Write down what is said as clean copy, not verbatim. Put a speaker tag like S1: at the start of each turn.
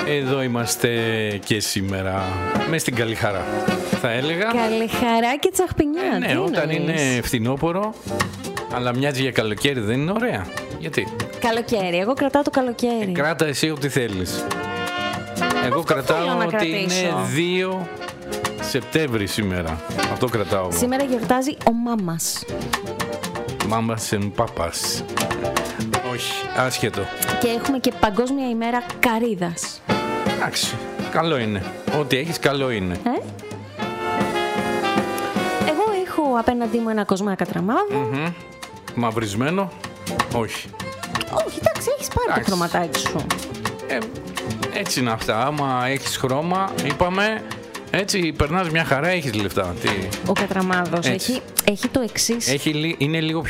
S1: Εδώ είμαστε και σήμερα με στην καλή χαρά, θα έλεγα.
S2: Καλή χαρά και τσαχπινιά.
S1: Ναι, όταν είναι φθινόπορο, αλλά μοιάζει για καλοκαίρι, δεν είναι ωραία? Γιατί?
S2: Καλοκαίρι, εγώ κρατάω το καλοκαίρι.
S1: Κράτα εσύ ό,τι θέλεις. Εγώ κρατάω ότι είναι 2 Σεπτέμβρη σήμερα. Αυτό κρατάω.
S2: Σήμερα γιορτάζει ο μάμας.
S1: Μάμας and πάπας. Όχι, άσχετο.
S2: Και έχουμε και Παγκόσμια ημέρα καρύδας.
S1: Εντάξει, καλό είναι. Ό,τι έχεις καλό είναι.
S2: Εγώ έχω απέναντί μου ένα κοσμά κατραμάδο.
S1: Μαυρισμένο, όχι.
S2: Όχι, εντάξει, έχεις πάρει το χρωματάκι σου.
S1: Έτσι είναι αυτά. Άμα έχεις χρώμα, είπαμε, έτσι περνάς μια χαρά, έχεις λεφτά. Τι...
S2: Ο κατραμάδος έχει το εξής.
S1: Είναι λίγο